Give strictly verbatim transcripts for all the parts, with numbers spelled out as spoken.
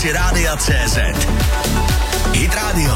rámci Rádia C Z. Hit Radio.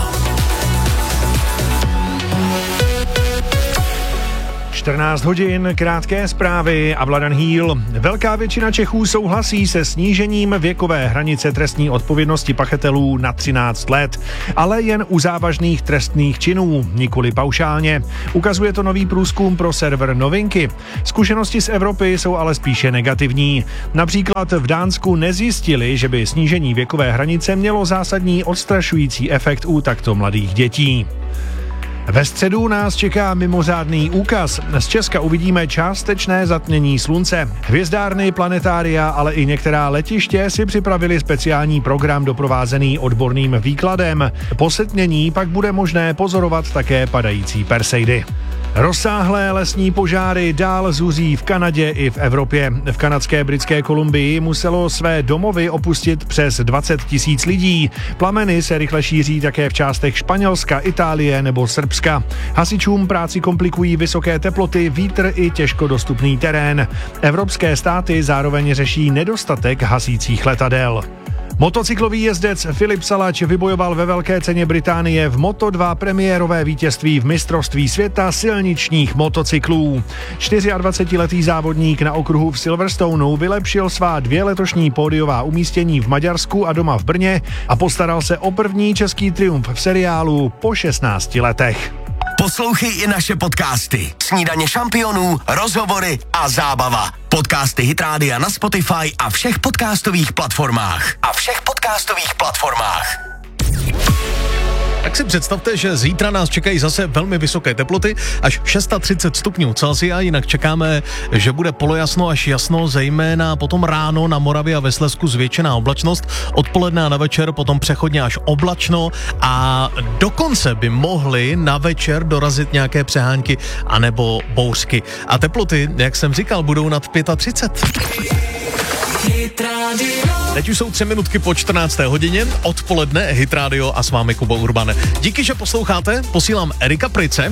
čtrnáct hodin, krátké zprávy a Vladan Hýl. Velká většina Čechů souhlasí se snížením věkové hranice trestní odpovědnosti pachatelů na třináct let, ale jen u závažných trestných činů, nikoli paušálně. Ukazuje to nový průzkum pro server Novinky. Zkušenosti z Evropy jsou ale spíše negativní. Například v Dánsku nezjistili, že by snížení věkové hranice mělo zásadní odstrašující efekt u takto mladých dětí. Ve středu nás čeká mimořádný úkaz. Z Česka uvidíme částečné zatmění slunce. Hvězdárny, planetária, ale i některá letiště si připravili speciální program doprovázený odborným výkladem. Po setmění pak bude možné pozorovat také padající Perseidy. Rozsáhlé lesní požáry dál zuří v Kanadě i v Evropě. V kanadské Britské Kolumbii muselo své domovy opustit přes dvacet tisíc lidí. Plameny se rychle šíří také v částech Španělska, Itálie nebo Srbska. Hasičům práci komplikují vysoké teploty, vítr i těžko dostupný terén. Evropské státy zároveň řeší nedostatek hasících letadel. Motocyklový jezdec Filip Salač vybojoval ve Velké ceně Británie v Moto dva premiérové vítězství v mistrovství světa silničních motocyklů. dvacetčtyřletý závodník na okruhu v Silverstoneu vylepšil svá dvě letošní pódiová umístění v Maďarsku a doma v Brně a postaral se o první český triumf v seriálu po šestnácti letech. Poslouchej i naše podcasty. Snídaně šampionů, rozhovory a zábava. Podcasty Hit Rádia na Spotify a všech podcastových platformách. A všech podcastových platformách. Tak si představte, že zítra nás čekají zase velmi vysoké teploty, až třicet šest stupňů Celsia, jinak čekáme, že bude polojasno až jasno, zejména potom ráno na Moravě a ve Slezsku zvětšená oblačnost, odpoledne a na večer potom přechodně až oblačno a dokonce by mohly na večer dorazit nějaké přehánky anebo bouřky. A teploty, jak jsem říkal, budou nad třicet pět. Teď už jsou tři minutky po čtrnácté hodině, odpoledne Hit Radio a s vámi Kuba Urban. Díky, že posloucháte, posílám Erika Price.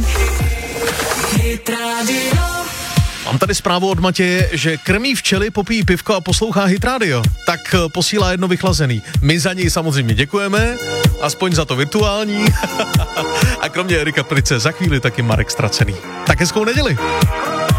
Mám tady zprávu od Matěje, že krmí včely, popíjí pivko a poslouchá Hit Radio. Tak posílá jedno vychlazený. My za něj samozřejmě děkujeme, aspoň za to virtuální. A kromě Erika Price za chvíli taky Marek Ztracený. Tak hezkou neděli.